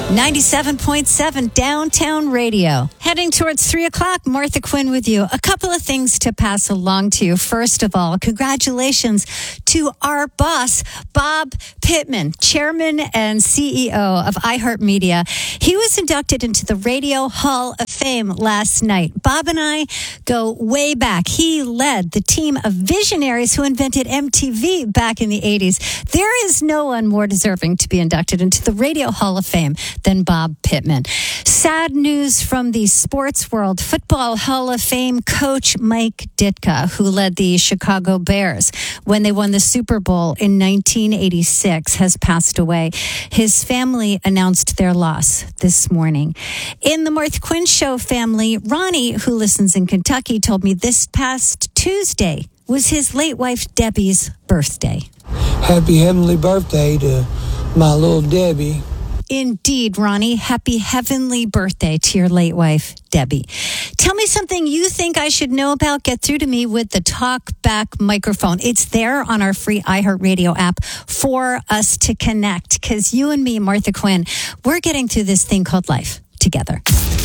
97.7 Downtown Radio. Heading towards 3 o'clock, Martha Quinn with you. A couple of things to pass along to you. First of all, congratulations to our boss, Bob Pittman, Chairman and CEO of iHeartMedia. He was inducted into the Radio Hall of Fame last night. Bob and I go way back. He led the team of visionaries who invented MTV back in the 80s. There is no one more deserving to be inducted into the Radio Hall of Fame than Bob Pittman. Sad news from the sports world. Football Hall of Fame coach Mike Ditka, who led the Chicago Bears when they won the Super Bowl in 1986, has passed away. His family announced their loss this morning. In the Martha Quinn Show family, Ronnie, who listens in Kentucky, told me this past Tuesday was his late wife Debbie's birthday. Happy heavenly birthday to my little Debbie. Indeed, Ronnie. Happy heavenly birthday to your late wife, Debbie. Tell me something you think I should know about. Get through to me with the Talk Back microphone. It's there on our free iHeartRadio app for us to connect, because you and me, Martha Quinn, we're getting through this thing called life together.